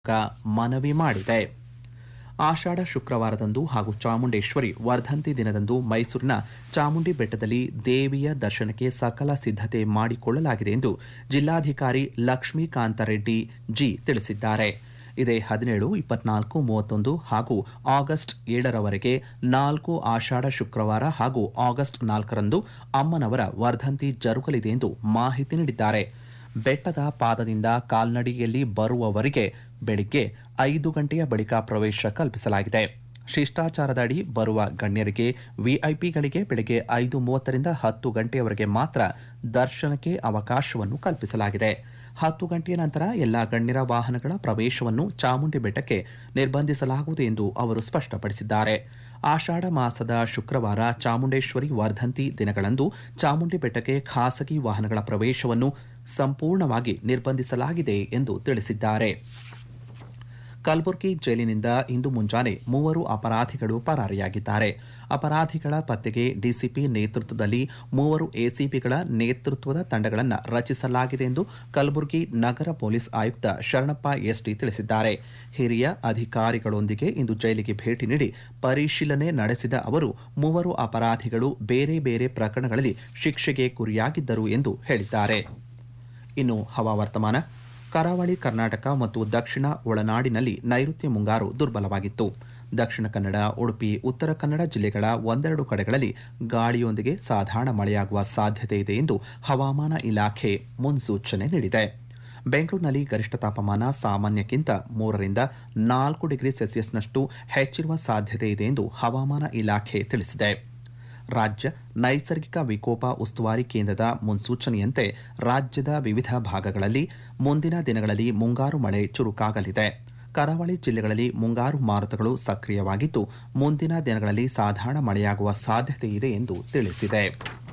ಮನವಿ ಮಾಡಿದೆ. ಆಷಾಢ ಶುಕ್ರವಾರದಂದು ಹಾಗೂ ಚಾಮುಂಡೇಶ್ವರಿ ವರ್ಧಂತಿ ದಿನದಂದು ಮೈಸೂರಿನ ಚಾಮುಂಡಿ ಬೆಟ್ಟದಲ್ಲಿ ದೇವಿಯ ದರ್ಶನಕ್ಕೆ ಸಕಲ ಸಿದ್ದತೆ ಮಾಡಿಕೊಳ್ಳಲಾಗಿದೆ ಎಂದು ಜಿಲ್ಲಾಧಿಕಾರಿ ಲಕ್ಷ್ಮೀಕಾಂತ ರೆಡ್ಡಿ ಜಿ ತಿಳಿಸಿದ್ದಾರೆ. ಇದೇ 17, 24, 31 ಹಾಗೂ ಆಗಸ್ಟ್ 7ರವರೆಗೆ 4 ಆಷಾಢ ಶುಕ್ರವಾರ ಹಾಗೂ ಆಗಸ್ಟ್ 4ರಂದು ಅಮ್ಮನವರ ವರ್ಧಂತಿ ಜರುಗಲಿದೆ ಎಂದು ಮಾಹಿತಿ ನೀಡಿದ್ದಾರೆ. ಬೆಟ್ಟದ ಪಾದದಿಂದ ಕಾಲ್ನಡಿಗೆಯಲ್ಲಿ ಬರುವವರಿಗೆ ಬೆಳಿಗ್ಗೆ 5 ಗಂಟೆಯ ಬಳಿಕ ಪ್ರವೇಶ ಕಲ್ಪಿಸಲಾಗಿದೆ. ಶಿಷ್ಟಾಚಾರದ ಅಡಿ ಬರುವ ಗಣ್ಯರಿಗೆ ವಿಐಪಿಗಳಿಗೆ ಬೆಳಿಗ್ಗೆ 5:30ರಿಂದ 10 ಗಂಟೆಯವರೆಗೆ ಮಾತ್ರ ದರ್ಶನಕ್ಕೆ ಅವಕಾಶವನ್ನು ಕಲ್ಪಿಸಲಾಗಿದೆ. 10 ಗಂಟೆಯ ನಂತರ ಎಲ್ಲಾ ಗಣ್ಯರ ವಾಹನಗಳ ಪ್ರವೇಶವನ್ನು ಚಾಮುಂಡಿ ಬೆಟ್ಟಕ್ಕೆ ನಿರ್ಬಂಧಿಸಲಾಗುವುದು ಎಂದು ಅವರು ಸ್ಪಷ್ಟಪಡಿಸಿದ್ದಾರೆ. ಆಷಾಢ ಮಾಸದ ಶುಕ್ರವಾರ ಚಾಮುಂಡೇಶ್ವರಿ ವರ್ಧಂತಿ ದಿನಗಳಂದು ಚಾಮುಂಡಿ ಬೆಟ್ಟಕ್ಕೆ ಖಾಸಗಿ ವಾಹನಗಳ ಪ್ರವೇಶವನ್ನು ಸಂಪೂರ್ಣವಾಗಿ ನಿರ್ಬಂಧಿಸಲಾಗಿದೆ ಎಂದು ತಿಳಿಸಿದ್ದಾರೆ. ಕಲಬುರಗಿ ಜೈಲಿನಿಂದ ಇಂದು ಮುಂಜಾನೆ 3 ಅಪರಾಧಿಗಳು ಪರಾರಿಯಾಗಿದ್ದಾರೆ. ಅಪರಾಧಿಗಳ ಪತ್ತೆಗೆ ಡಿಸಿಪಿ ನೇತೃತ್ವದಲ್ಲಿ 3 ಎಸಿಪಿಗಳ ನೇತೃತ್ವದ ತಂಡಗಳನ್ನು ರಚಿಸಲಾಗಿದೆ ಎಂದು ಕಲಬುರಗಿ ನಗರ ಪೊಲೀಸ್ ಆಯುಕ್ತ ಶರಣಪ್ಪ ಎಸ್ಟಿ ತಿಳಿಸಿದ್ದಾರೆ. ಹಿರಿಯ ಅಧಿಕಾರಿಗಳೊಂದಿಗೆ ಇಂದು ಜೈಲಿಗೆ ಭೇಟಿ ನೀಡಿ ಪರಿಶೀಲನೆ ನಡೆಸಿದ ಅವರು 3 ಅಪರಾಧಿಗಳು ಬೇರೆ ಬೇರೆ ಪ್ರಕರಣಗಳಲ್ಲಿ ಶಿಕ್ಷೆಗೆ ಗುರಿಯಾಗಿದ್ದರು ಎಂದು ಹೇಳಿದ್ದಾರೆ. ಇನ್ನು ಹವಾವರ್ತಮಾನ. ಕರಾವಳಿ ಕರ್ನಾಟಕ ಮತ್ತು ದಕ್ಷಿಣ ಒಳನಾಡಿನಲ್ಲಿ ನೈಋತ್ಯ ಮುಂಗಾರು ದುರ್ಬಲವಾಗಿತ್ತು. ದಕ್ಷಿಣ ಕನ್ನಡ, ಉಡುಪಿ, ಉತ್ತರ ಕನ್ನಡ ಜಿಲ್ಲೆಗಳ ಒಂದೆರಡು ಕಡೆಗಳಲ್ಲಿ ಗಾಳಿಯೊಂದಿಗೆ ಸಾಧಾರಣ ಮಳೆಯಾಗುವ ಸಾಧ್ಯತೆ ಇದೆ ಎಂದು ಹವಾಮಾನ ಇಲಾಖೆ ಮುನ್ಸೂಚನೆ ನೀಡಿದೆ. ಬೆಂಗಳೂರಿನಲ್ಲಿ ಗರಿಷ್ಠ ತಾಪಮಾನ ಸಾಮಾನ್ಯಕ್ಕಿಂತ 3ರಿಂದ 4 ಡಿಗ್ರಿ ಸೆಲ್ಸಿಯಸ್ನಷ್ಟು ಹೆಚ್ಚಿರುವ ಸಾಧ್ಯತೆ ಇದೆ ಎಂದು ಹವಾಮಾನ ಇಲಾಖೆ ತಿಳಿಸಿದೆ. ರಾಜ್ಯ ನೈಸರ್ಗಿಕ ವಿಕೋಪ ಉಸ್ತುವಾರಿ ಕೇಂದ್ರದ ಮುನ್ಸೂಚನೆಯಂತೆ ರಾಜ್ಯದ ವಿವಿಧ ಭಾಗಗಳಲ್ಲಿ ಮುಂದಿನ ದಿನಗಳಲ್ಲಿ ಮುಂಗಾರು ಮಳೆ ಚುರುಕಾಗಲಿದೆ. ಕರಾವಳಿ ಜಿಲ್ಲೆಗಳಲ್ಲಿ ಮುಂಗಾರು ಮಾರುತಗಳು ಸಕ್ರಿಯವಾಗಿದ್ದು ಮುಂದಿನ ದಿನಗಳಲ್ಲಿ ಸಾಧಾರಣ ಮಳೆಯಾಗುವ ಸಾಧ್ಯತೆ ಇದೆ ಎಂದು ತಿಳಿಸಿದೆ.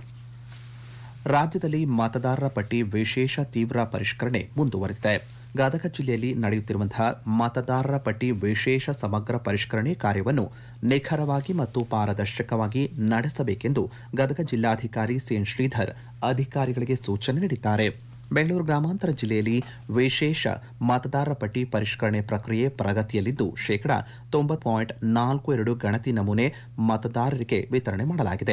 ರಾಜ್ಯದಲ್ಲಿ ಮತದಾರರ ಪಟ್ಟಿ ವಿಶೇಷ ತೀವ್ರ ಪರಿಷ್ಕರಣೆ ಮುಂದುವರೆದಿದೆ. ಗದಗ ಜಿಲ್ಲೆಯಲ್ಲಿ ನಡೆಯುತ್ತಿರುವಂತಹ ಮತದಾರರ ಪಟ್ಟಿ ವಿಶೇಷ ಸಮಗ್ರ ಪರಿಷ್ಕರಣೆ ಕಾರ್ಯವನ್ನು ನಿಖರವಾಗಿ ಮತ್ತು ಪಾರದರ್ಶಕವಾಗಿ ನಡೆಸಬೇಕೆಂದು ಗದಗ ಜಿಲ್ಲಾಧಿಕಾರಿ ಸಿಎನ್ ಶ್ರೀಧರ್ ಅಧಿಕಾರಿಗಳಿಗೆ ಸೂಚನೆ ನೀಡಿದ್ದಾರೆ. ಬೆಂಗಳೂರು ಗ್ರಾಮಾಂತರ ಜಿಲ್ಲೆಯಲ್ಲಿ ವಿಶೇಷ ಮತದಾರರ ಪಟ್ಟಿ ಪರಿಷ್ಕರಣೆ ಪ್ರಕ್ರಿಯೆ ಪ್ರಗತಿಯಲ್ಲಿದ್ದು 90.42% ಗಣತಿ ನಮೂನೆ ಮತದಾರರಿಗೆ ವಿತರಣೆ ಮಾಡಲಾಗಿದೆ.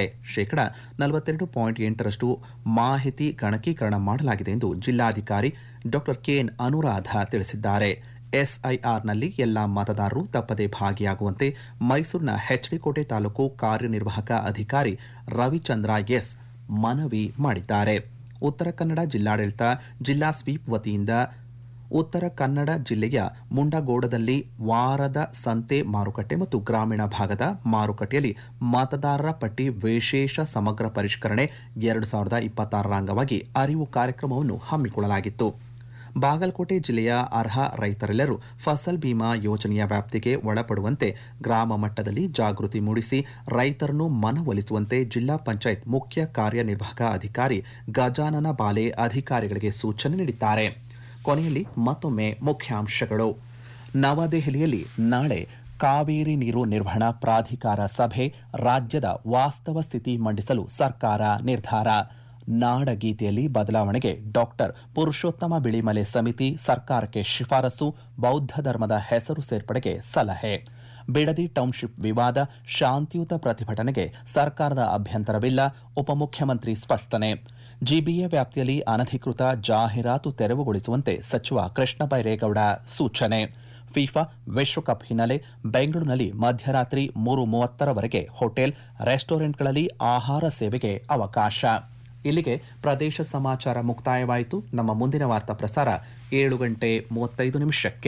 42.8% ಮಾಹಿತಿ ಗಣಕೀಕರಣ ಮಾಡಲಾಗಿದೆ ಎಂದು ಜಿಲ್ಲಾಧಿಕಾರಿ ಡಾ ಕೆಎನ್ ಅನುರಾಧ ತಿಳಿಸಿದ್ದಾರೆ. ಎಸ್ಐಆರ್ನಲ್ಲಿ ಎಲ್ಲಾ ಮತದಾರರು ತಪ್ಪದೇ ಭಾಗಿಯಾಗುವಂತೆ ಮೈಸೂರಿನ ಹೆಚ್ಡಿಕೋಟೆ ತಾಲೂಕು ಕಾರ್ಯನಿರ್ವಾಹಕ ಅಧಿಕಾರಿ ರವಿಚಂದ್ರ ಎಸ್ ಮನವಿ ಮಾಡಿದ್ದಾರೆ. ಉತ್ತರ ಕನ್ನಡ ಜಿಲ್ಲಾಡಳಿತ ಜಿಲ್ಲಾ ಸ್ವೀಪ್ ವತಿಯಿಂದ ಉತ್ತರ ಕನ್ನಡ ಜಿಲ್ಲೆಯ ಮುಂಡಗೋಡದಲ್ಲಿ ವಾರದ ಸಂತೆ ಮಾರುಕಟ್ಟೆ ಮತ್ತು ಗ್ರಾಮೀಣ ಭಾಗದ ಮಾರುಕಟ್ಟೆಯಲ್ಲಿ ಮತದಾರರ ಪಟ್ಟಿ ವಿಶೇಷ ಸಮಗ್ರ ಪರಿಷ್ಕರಣೆ 2026ರ ಅಂಗವಾಗಿ ಅರಿವು ಕಾರ್ಯಕ್ರಮವನ್ನು ಹಮ್ಮಿಕೊಳ್ಳಲಾಗಿತ್ತು. ಬಾಗಲಕೋಟೆ ಜಿಲ್ಲೆಯ ಅರ್ಹ ರೈತರೆಲ್ಲರೂ ಫಸಲ್ ಬಿಮಾ ಯೋಜನೆಯ ವ್ಯಾಪ್ತಿಗೆ ಒಳಪಡುವಂತೆ ಗ್ರಾಮ ಮಟ್ಟದಲ್ಲಿ ಜಾಗೃತಿ ಮೂಡಿಸಿ ರೈತರನ್ನು ಮನವೊಲಿಸುವಂತೆ ಜಿಲ್ಲಾ ಪಂಚಾಯತ್ ಮುಖ್ಯ ಕಾರ್ಯನಿರ್ವಾಹಕ ಅಧಿಕಾರಿ ಗಜಾನನ ಬಾಲೆ ಅಧಿಕಾರಿಗಳಿಗೆ ಸೂಚನೆ ನೀಡಿದ್ದಾರೆ. ಕೊನೆಯಲ್ಲಿ ಮತ್ತೊಮ್ಮೆ ಮುಖ್ಯಾಂಶಗಳು. ನವದೆಹಲಿಯಲ್ಲಿ ನಾಳೆ ಕಾವೇರಿ ನೀರು ನಿರ್ವಹಣಾ ಪ್ರಾಧಿಕಾರ ಸಭೆ, ರಾಜ್ಯದ ವಾಸ್ತವ ಸ್ಥಿತಿ ಮಂಡಿಸಲು ಸರ್ಕಾರ ನಿರ್ಧಾರ. ನಾಡಗೀತೆಯಲ್ಲಿ ಬದಲಾವಣೆಗೆ ಡಾಕ್ಟರ್ ಪುರುಷೋತ್ತಮ ಬಿಳಿಮಲೆ ಸಮಿತಿ ಸರ್ಕಾರಕ್ಕೆ ಶಿಫಾರಸು, ಬೌದ್ಧ ಧರ್ಮದ ಹೆಸರು ಸೇರ್ಪಡೆಗೆ ಸಲಹೆ. ಬಿಡದಿ ಟೌನ್ಶಿಪ್ ವಿವಾದ, ಶಾಂತಿಯುತ ಪ್ರತಿಭಟನೆಗೆ ಸರ್ಕಾರದ ಅಭ್ಯಂತರವಿಲ್ಲ, ಉಪಮುಖ್ಯಮಂತ್ರಿ ಸ್ಪಷ್ಟನೆ. ಜಿಬಿಎ ವ್ಯಾಪ್ತಿಯಲ್ಲಿ ಅನಧಿಕೃತ ಜಾಹೀರಾತು ತೆರವುಗೊಳಿಸುವಂತೆ ಸಚಿವ ಕೃಷ್ಣ ಬೈರೇಗೌಡ ಸೂಚನೆ. ಫಿಫಾ ವಿಶ್ವಕಪ್ ಹಿನ್ನೆಲೆ ಬೆಂಗಳೂರಿನಲ್ಲಿ ಮಧ್ಯರಾತ್ರಿ 3:30ರವರೆಗೆ ಹೋಟೆಲ್, ರೆಸ್ಟೋರೆಂಟ್ಗಳಲ್ಲಿ ಆಹಾರ ಸೇವೆಗೆ ಅವಕಾಶ. ಇಲ್ಲಿಗೆ ಪ್ರದೇಶ ಸಮಾಚಾರ ಮುಕ್ತಾಯವಾಯಿತು. ನಮ್ಮ ಮುಂದಿನ ವಾರ್ತಾ ಪ್ರಸಾರ 7:35.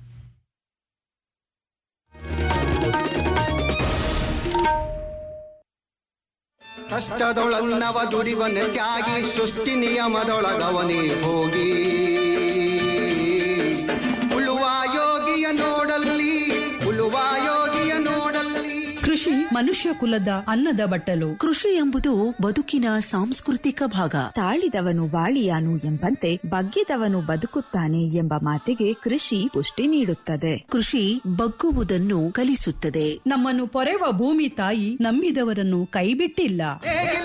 ಕಷ್ಟದೊಳನ್ನವ ದುಡಿವನ ತ್ಯಾಗಿ, ಸೃಷ್ಟಿ ನಿಯಮದೊಳಗವನೇ ಹೋಗಿ ಉಳುವ ಯೋಗಿಯ ನೋಡಲ್ಲಿ, ಉಳುವ ಯೋಗಿಯ ನೋಡಲ್ಲಿ. ಕೃಷಿ ಮನುಷ್ಯ ಕುಲದ ಅನ್ನದ ಬಟ್ಟಲು. ಕೃಷಿ ಎಂಬುದು ಬದುಕಿನ ಸಾಂಸ್ಕೃತಿಕ ಭಾಗ. ತಾಳಿದವನು ಬಾಳಿಯಾನು ಎಂಬಂತೆ ಬಗ್ಗಿದವನು ಬದುಕುತ್ತಾನೆ ಎಂಬ ಮಾತಿಗೆ ಕೃಷಿ ಪುಷ್ಟಿ ನೀಡುತ್ತದೆ. ಕೃಷಿ ಬಗ್ಗುವುದನ್ನು ಕಲಿಸುತ್ತದೆ. ನಮ್ಮನ್ನು ಪೊರೆವ ಭೂಮಿ ತಾಯಿ ನಂಬಿದವರನ್ನು ಕೈಬಿಟ್ಟಿಲ್ಲ.